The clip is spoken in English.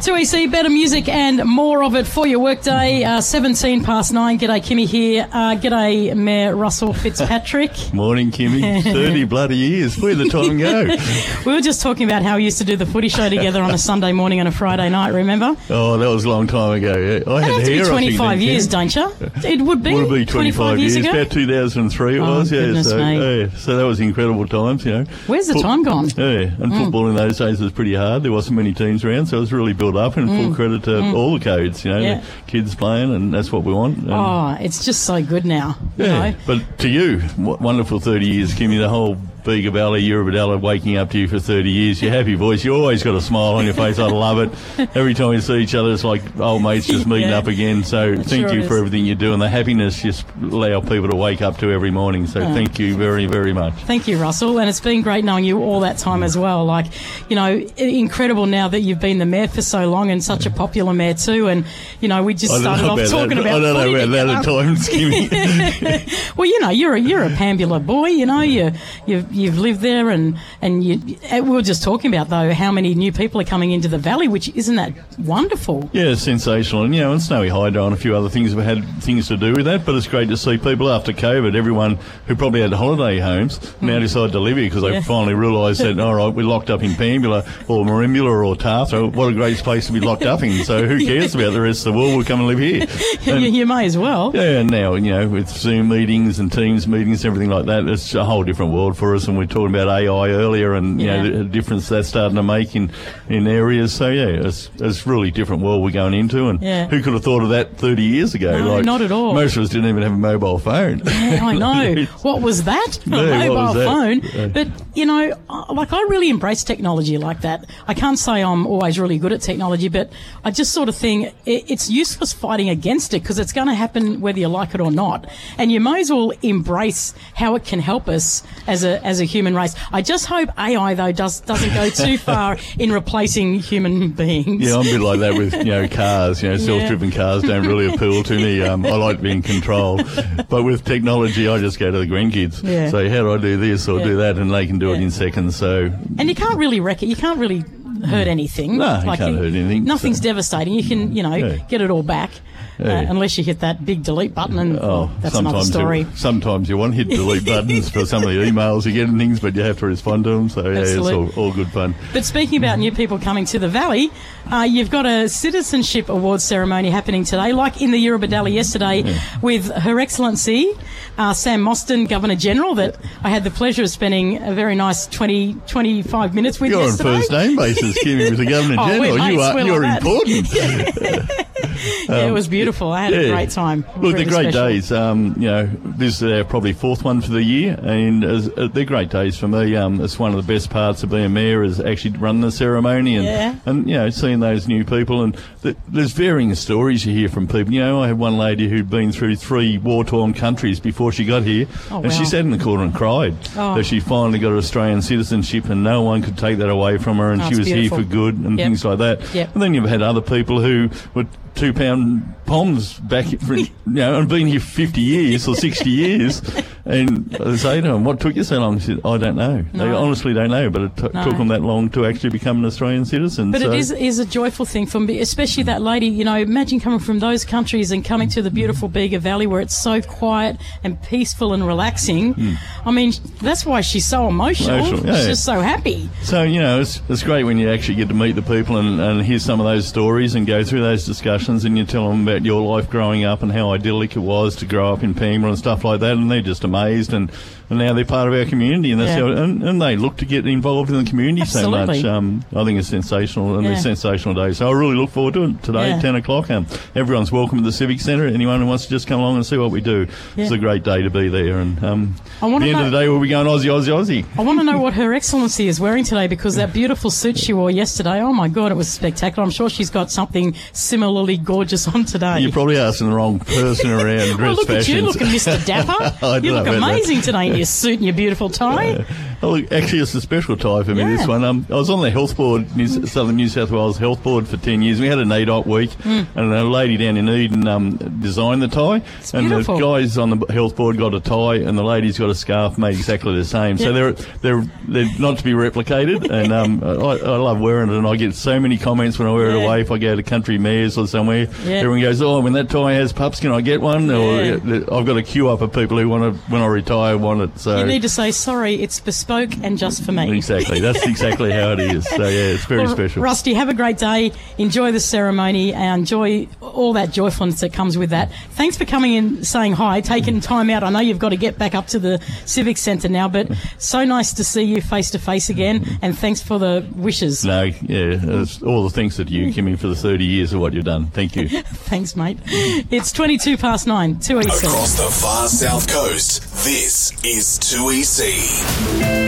2EC, better music and more of it for your workday. 17 past 9. G'day, Kimmy here. G'day, Mayor Russell Fitzpatrick. Morning, Kimmy. 30 bloody years. Where'd the time go? We were just talking about how we used to do the footy show together on a Sunday morning and a Friday night, remember? Oh, that was a long time ago. Yeah. I had hair, 25 years, don't you? It would be. Would it be 25 years ago? About 2003 it was, yeah. So that was incredible times, you know. Where's the time gone? Yeah, and football in those days was pretty hard. There wasn't many teams around, so it was really built up, and full credit to all the codes, you know, the kids playing, and that's what we want. And it's just so good now. Yeah, you know? But to you, wonderful 30 years, Kimmy, the whole Bega Valley, Eurobodalla, waking up to you for 30 years. Your happy voice, you always got a smile on your face. I love it. Every time we see each other, it's like old mates just meeting up again. So thank you for everything you do, and the happiness just allow people to wake up to every morning. So thank you very, very much. Thank you, Russell. And it's been great knowing you all that time as well. Like, you know, incredible now that you've been the mayor for so long and such a popular mayor too. And, you know, we just started off talking about... I don't know about that at times, Kimmy. Well, you know, you're a Pambula boy, you know, you've lived there, and we were just talking about, though, how many new people are coming into the valley, which isn't that wonderful? Yeah, it's sensational. And, you know, and Snowy Hydro and a few other things have had things to do with that, but it's great to see people after COVID, everyone who probably had holiday homes now decide to live here because they finally realised that, all right, we're locked up in Pambula or Merimbula or Tartha. What a great place to be locked up in. So who cares about the rest of the world? We'll come and live here. You may as well. Yeah, and now, you know, with Zoom meetings and Teams meetings, everything like that, it's a whole different world for us, and we're talking about AI earlier, and you know the difference that's starting to make in areas. So it's really different world we're going into, and who could have thought of that 30 years ago? No, not at all. Most of us didn't even have a mobile phone. Yeah, I know. What was that? A mobile phone. Yeah. But you know, like, I really embrace technology like that. I can't say I'm always really good at technology, but I just sort of think it's useless fighting against it because it's going to happen whether you like it or not. And you may as well embrace how it can help us as a human race. I just hope AI, though, doesn't go too far in replacing human beings. Yeah, I'm a bit like that with, you know, cars. You know, self-driven cars don't really appeal to me. I like being controlled. But with technology, I just go to the grandkids. Yeah. So how do I do this or do that? And they can do it in seconds. So. And you can't really wreck it. You can't really hurt anything. No, you can't hurt anything. Nothing's devastating. You can, you know, get it all back. Unless you hit that big delete button, and that's another story. Sometimes you want to hit delete buttons for some of the emails you get and things, but you have to respond to them. So it's all good fun. But speaking about new people coming to the valley, you've got a Citizenship Awards ceremony happening today, like in the Eurobodalla yesterday, with Her Excellency Sam Mostyn, Governor General, that I had the pleasure of spending a very nice 25 minutes with yesterday. You're on first name basis, Kimmy, with the Governor General. You're important. It was beautiful. I had a great time. Look, really they're great special days. You know, this is probably fourth one for the year, and they're great days for me. It's one of the best parts of being mayor is actually running the ceremony and you know, seeing those new people. And there's varying stories you hear from people. You know, I had one lady who'd been through 3 war-torn countries before she got here, and she sat in the corner and cried that she finally got Australian citizenship, and no one could take that away from her, and she was here for good and things like that. And then you've had other people who were 2-pound poms back, you know, and been here 50 years or 60 years. And I say to them, what took you so long? She said, I don't know. They honestly don't know, but it took them that long to actually become an Australian citizen. But it is a joyful thing for me, especially that lady, you know, imagine coming from those countries and coming to the beautiful Bega Valley where it's so quiet and peaceful and relaxing. I mean, that's why she's so emotional. She's just so happy. So, you know, it's great when you actually get to meet the people and hear some of those stories and go through those discussions, and you tell them about your life growing up and how idyllic it was to grow up in Pambula and stuff like that, and they're just amazed, and now they're part of our community, and that's how, and they look to get involved in the community so much. I think it's sensational, and it's a sensational day. So I really look forward to it today, 10 o'clock. Everyone's welcome at the Civic Centre. Anyone who wants to just come along and see what we do, it's a great day to be there. And at the end of the day, we'll be going Aussie, Aussie, Aussie. I want to know what Her Excellency is wearing today, because that beautiful suit she wore yesterday, oh my God, it was spectacular. I'm sure she's got something similarly gorgeous on today. You're probably asking the wrong person around dress fashions. Look at you looking Mr. Dapper. You look amazing today in your suit and your beautiful tie. Oh, look, actually, it's a special tie for me, this one. I was on the health board, Southern New South Wales Health Board for 10 years. We had an EDOT week, and a lady down in Eden designed the tie. It's and beautiful. The guys on the health board got a tie, and the ladies got a scarf made exactly the same. So they're not to be replicated, and I love wearing it, and I get so many comments when I wear it away. If I go to country mayors or somewhere, everyone goes, "Oh, when that tie has pups, can I get one?" Or I've got a queue up of people who want to, when I retire, want it. So you need to say, "Sorry, it's bespoke and just for me." Exactly. That's exactly how it is. So, it's very special. Rusty, have a great day. Enjoy the ceremony and enjoy all that joyfulness that comes with that. Thanks for coming in, saying hi, taking time out. I know you've got to get back up to the Civic Centre now, but so nice to see you face to face again, and thanks for the wishes. No, it's all the thanks to you, Kimmy, for the 30 years of what you've done. Thank you. Thanks, mate. It's 22 past 9, 2EC. Across the far south coast, this is 2EC.